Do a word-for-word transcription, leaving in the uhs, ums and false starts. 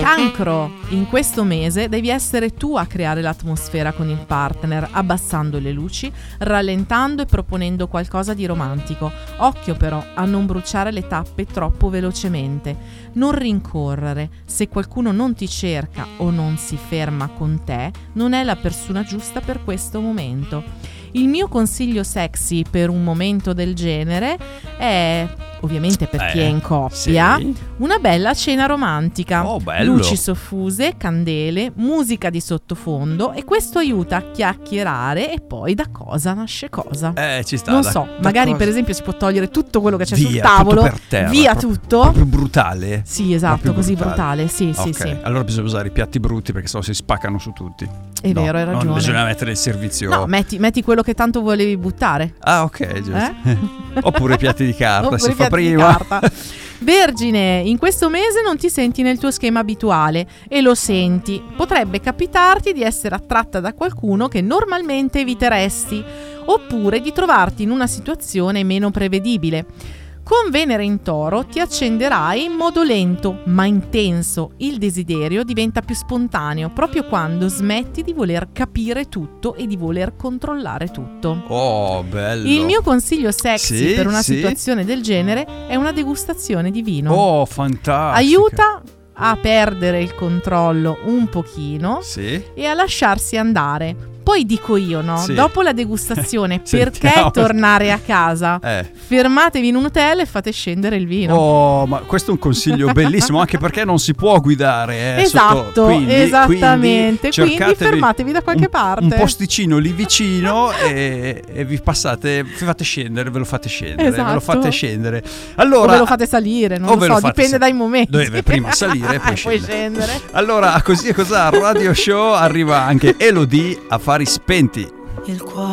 Cancro, in questo mese devi essere tu a creare l'atmosfera con il partner, abbassando le luci, rallentando e proponendo qualcosa di romantico. Occhio però a non bruciare le tappe troppo velocemente. Non rincorrere. Se qualcuno non ti cerca o non si ferma con te, non è la persona giusta per questo momento. Il mio consiglio sexy per un momento del genere è, ovviamente per chi eh, è in coppia, sì. una bella cena romantica. Oh, bello. Luci soffuse, candele, musica di sottofondo, e questo aiuta a chiacchierare e poi da cosa nasce cosa. Eh, ci sta. Non da, so, da magari cosa? per esempio si può togliere tutto quello che c'è Via, sul tavolo, tutto per terra, via proprio, tutto. Proprio brutale. Sì, esatto, Proprio così brutale, sì, sì, Ok, sì. allora bisogna usare i piatti brutti perché sennò si spaccano su tutti. È No, vero, hai ragione. Non bisogna mettere il servizio. No, metti, metti quello che tanto volevi buttare. Ah, ok, giusto. Eh? Oppure piatti di carta, Oppure si fa piatti di prima. carta. Vergine, in questo mese non ti senti nel tuo schema abituale e lo senti. Potrebbe capitarti di essere attratta da qualcuno che normalmente eviteresti, oppure di trovarti in una situazione meno prevedibile. Con Venere in Toro ti accenderai in modo lento ma intenso. Il desiderio diventa più spontaneo proprio quando smetti di voler capire tutto e di voler controllare tutto. Oh, bello. Il mio consiglio sexy Sì, per una sì. situazione del genere è una degustazione di vino. Oh, fantastico. Aiuta a perdere il controllo un pochino Sì. e a lasciarsi andare. Poi dico io, no? Sì. Dopo la degustazione, perché Sentiamo. tornare a casa? Eh. Fermatevi in un hotel e fate scendere il vino. Oh, ma questo è un consiglio bellissimo, anche perché non si può guidare. Eh, Esatto, sotto. Quindi, esattamente. Quindi, cercatevi fermatevi da qualche un, parte. Un posticino lì vicino e, e vi passate, vi fate scendere, ve lo fate scendere, Esatto. ve lo fate scendere. Allora, o ve lo fate salire, non o lo ve so, lo fate dipende sal- dai momenti. Dovete prima salire e poi, E poi scendere. scendere. Allora, così e cos'ha Radio Show, arriva anche Elodie, Affari spenti. Il cuore